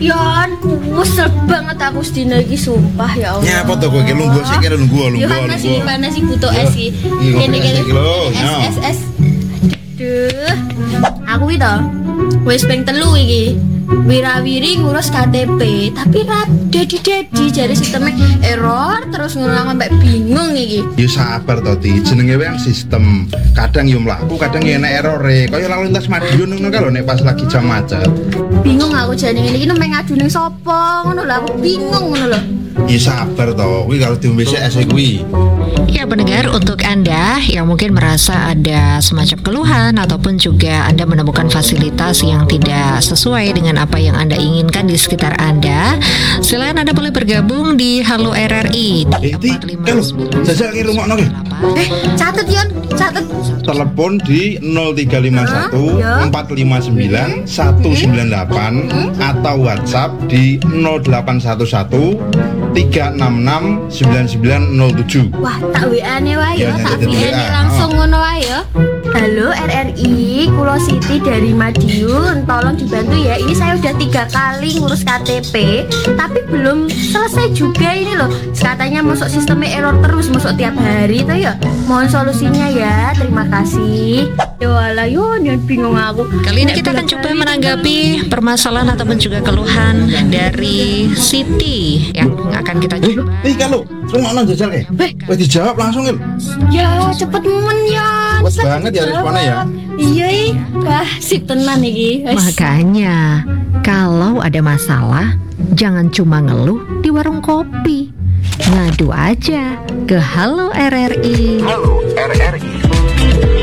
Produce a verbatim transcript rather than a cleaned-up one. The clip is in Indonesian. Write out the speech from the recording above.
Ya, kesel banget aku sedina iki sumpah ya Allah. Nyapa to kowe iki lungguh sik kene lungguh lungguh. Ya panas iki, panas iki butuh es iki. Kene kene. Es es es. Duh. Aku iki to wis ping telu iki. Wirawiri ngurus K T P, tapi ra dedi-dedi jare sistemnya error terus ngulang sampai bingung iki. Ya sabar to, Ti. Jenenge wae sistem. Kadang yo mlaku, kadang yo enek errore. Kaya lalu lintas Madiun ngono kalau nek pas lagi jam macet. Bingung aku jane ngene iki nek ngadu ning sapa ngono lho, aku bingung ngono lho. Ya sabar to, kuwi kalau diombe sik es kuwi. Ya pendengar, untuk Anda yang mungkin merasa ada semacam keluhan ataupun juga Anda menemukan fasilitas yang tidak sesuai dengan apa yang Anda inginkan di sekitar Anda, silakan Anda boleh bergabung di Halo R R I di Eh, Ti, empat lima kalau sembilan jajal ki rungokno ki. Eh, catet Yon, catet. Telepon di nol tiga lima satu ya. empat lima sembilan satu sembilan delapan atau WhatsApp di nol delapan satu satu tiga enam enam sembilan sembilan nol tujuh. Wah, tak W A-ne wae Ya, ya, tak nanti V N-ne W A. langsung ngono wae ya. Halo R R I, Kulo Siti dari Madiun, tolong dibantu ya. Ini saya udah tiga kali ngurus K T P, tapi belum selesai juga ini loh. Katanya masuk sistemnya error terus, masuk tiap hari tuh ya. Mohon solusinya ya, terima kasih. Yo ala yo, nyon bingung aku. Kali ini kita akan coba menanggapi permasalahan ataupun juga keluhan dari Siti yang akan kita Eh, coba. Ti kalau rungokno jajal ki. Wis dijawab langsung ki. Ya, cepet men ya. Wes banget ya responnya ya. Iya, ih. Wah, sip tenan iki. Wes. Makanya, kalau ada masalah, jangan cuma ngeluh di warung kopi. Ngadu aja ke Halo R R I. Halo R R I.